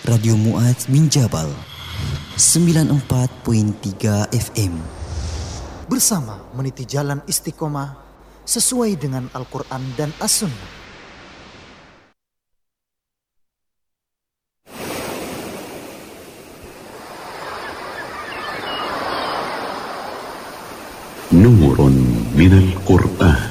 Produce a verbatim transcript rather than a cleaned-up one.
Radio Muaz bin Jabal sembilan puluh empat perpuluhan tiga F M. Bersama meniti jalan istiqomah sesuai dengan Al-Quran dan As-Sunnah. نور من القرآن.